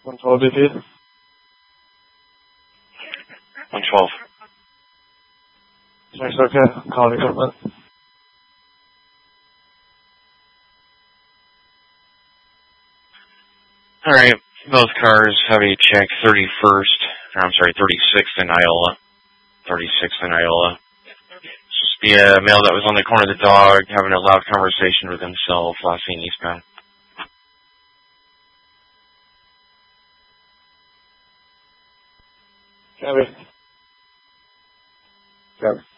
112 BP. 112. It's okay. Call equipment. Alright, both cars have a check 36th and Iola. 36th and Iola. It's just be a male that was on the corner of the dog having a loud conversation with himself, last seen eastbound. Copy. Copy.